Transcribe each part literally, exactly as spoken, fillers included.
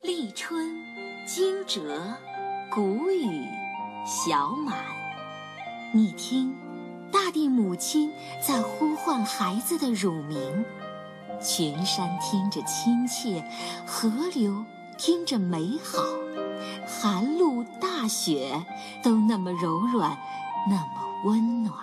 立春、惊蛰、谷雨、小满。你听，大地母亲在呼唤孩子的乳名，群山听着亲切，河流听着美好，寒露大雪都那么柔软，那么温暖。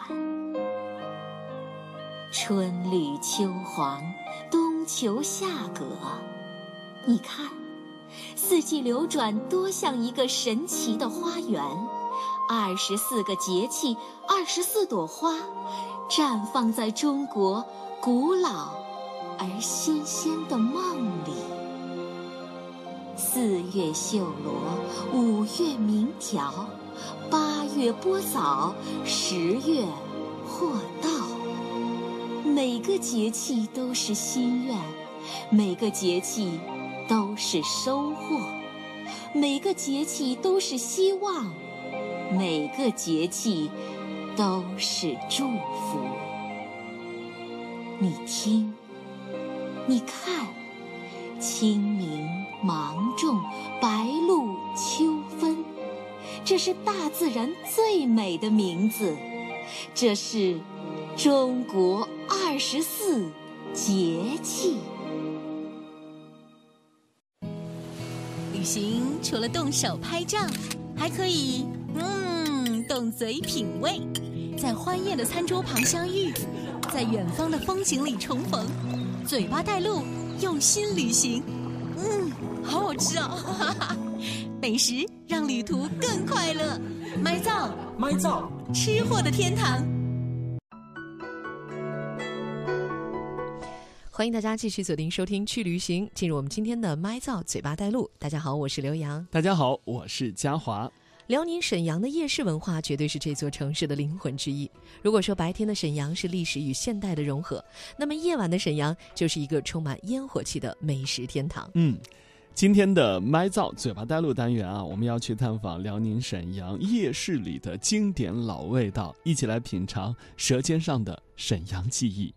春绿秋黄，冬秋夏葛，你看，四季流转多像一个神奇的花园，二十四个节气，二十四朵花，绽放在中国古老而新鲜的梦里。四月绣罗，五月鸣条，八月播枣，十月获稻。每个节气都是心愿，每个节气都是收获，每个节气都是希望，每个节气都是祝福。你听，你看，清明、芒种、白露、秋分，这是大自然最美的名字，这是中国二十四节气。 旅行除了动手拍照，还可以嗯动嘴品味，在欢宴的餐桌旁相遇，在远方的风景里重逢，嘴巴带路，用心旅行。嗯，好好吃哦！哈哈，美食让旅途更快乐。麦灶， 麦灶， 吃货的天堂。欢迎大家继续锁定收听去旅行，进入我们今天的麦灶嘴巴带路。大家好，我是刘洋。 大家好，我是嘉华。 辽宁沈阳的夜市文化绝对是这座城市的灵魂之一。如果说白天的沈阳是历史与现代的融合，那么夜晚的沈阳就是一个充满烟火气的美食天堂。 嗯，今天的麦灶嘴巴带路单元啊，我们要去探访辽宁沈阳夜市里的经典老味道，一起来品尝舌尖上的沈阳记忆。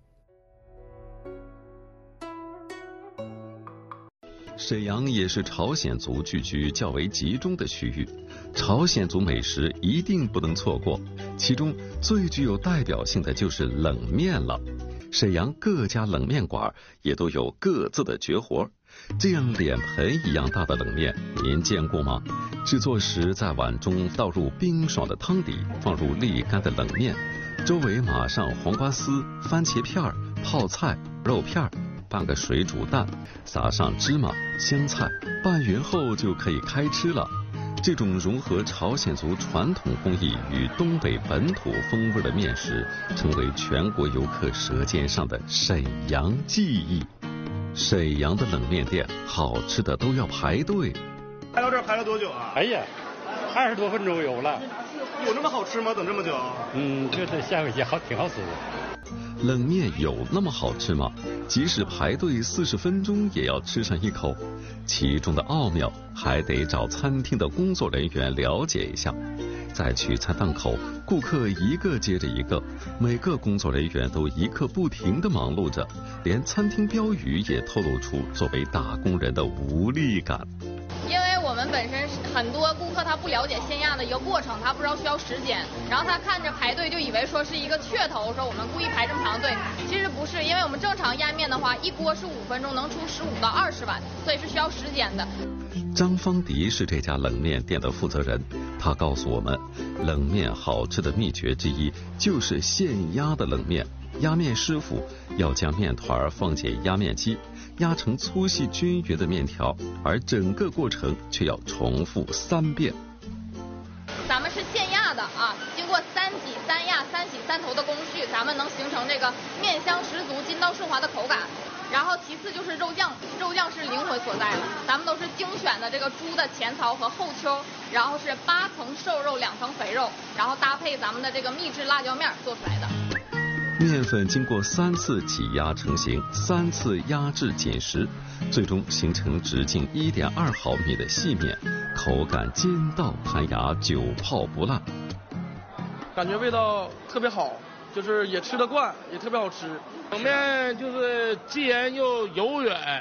沈阳也是朝鲜族聚居较为集中的区域，朝鲜族美食一定不能错过，其中最具有代表性的就是冷面了。沈阳各家冷面馆也都有各自的绝活，这样脸盆一样大的冷面您见过吗？制作时在碗中倒入冰爽的汤底，放入沥干的冷面，周围码上黄瓜丝、番茄片、泡菜、肉片，拌个水煮蛋，撒上芝麻、香菜，拌匀后就可以开吃了。这种融合朝鲜族传统工艺与东北本土风味的面食，成为全国游客舌尖上的沈阳记忆。沈阳的冷面店，好吃的都要排队。 排到这儿排了多久啊？ 哎呀，二十多分钟有了。 有那么好吃吗？等这么久？ 嗯，这这下回去好挺好吃的。 冷面有那么好吃吗？即使排队四十分钟也要吃上一口，其中的奥妙还得找餐厅的工作人员了解一下。在取餐档口，顾客一个接着一个，每个工作人员都一刻不停地忙碌着，连餐厅标语也透露出作为打工人的无力感。 因为我们本身很多顾客他不了解鲜压的一个过程，他不知道需要时间，然后他看着排队就以为说是一个噱头，说我们故意排这么长队，其实不是，因为我们正常压面的话，一锅是五分钟，能出十五到二十碗，所以是需要时间的。 张方迪是这家冷面店的负责人，他告诉我们，冷面好吃的秘诀之一就是现压的冷面。压面师傅要将面团放进压面机，压成粗细均匀的面条，而整个过程却要重复三遍。 咱们是现压的啊，经过三挤三压三洗三投的工序，咱们能形成这个面香十足、筋道顺滑的口感。然后其次就是肉酱，肉酱是灵魂所在了，咱们都是精选的这个猪的前槽和后丘，然后是八层瘦肉两层肥肉，然后搭配咱们的这个秘制辣椒面做出来的。 面粉经过三次挤压成型，三次压制紧实，最终形成直径一点二毫米的细面，口感筋道弹牙，久泡不烂。 感觉味道特别好，就是也吃得惯，也特别好吃。冷面就是既然又柔软